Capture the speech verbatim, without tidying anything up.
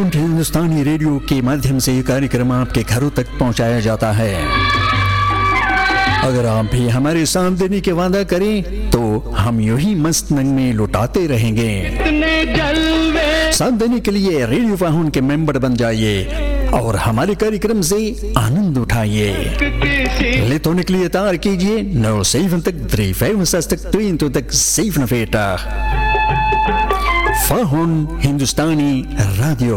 Found हिंदुस्तानी radio के माध्यम से ये कार्यक्रम आपके घरों तक पहुंचाया जाता है। अगर आप भी हमारे साथ देने के वादा करें तो हम यूं ही मस्त नंग में लुटाते रहेंगे। साथ देने के लिए रेडियो फाउंड के मेंबर बन जाइए और हमारे कार्यक्रम से आनंद उठाइए। ले तो निकलिए तार कीजिए नौ सेवन तक थ्री फाइव तक ट्वीन तो तक सेवन फेटा फाउंड हिंदुस्तानी रेडियो।